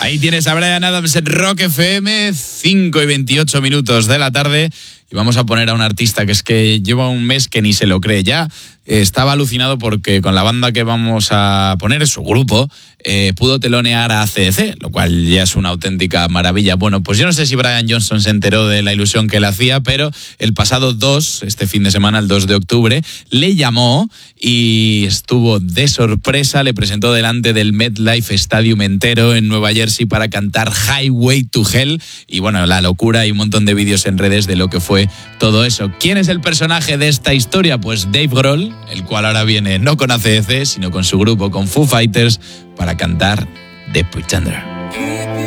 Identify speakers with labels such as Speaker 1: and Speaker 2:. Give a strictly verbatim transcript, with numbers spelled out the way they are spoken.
Speaker 1: Ahí tienes a Bryan Adams en Rock F M, cinco y veintiocho minutos de la tarde. Y vamos a poner a un artista que es que lleva un mes que ni se lo cree ya. Estaba alucinado porque con la banda que vamos a poner, su grupo, eh, pudo telonear a C D C, lo cual ya es una auténtica maravilla. Bueno, pues yo no sé si Brian Johnson se enteró de la ilusión que le hacía, pero el pasado dos, este fin de semana, el dos de octubre, le llamó y estuvo de sorpresa, le presentó delante del MetLife Stadium entero en Nueva Jersey para cantar Highway to Hell. Y bueno, la locura y un montón de vídeos en redes de lo que fue todo eso. ¿Quién es el personaje de esta historia? Pues Dave Grohl, el cual ahora viene no con A C D C, sino con su grupo, con Foo Fighters, para cantar The Pretender.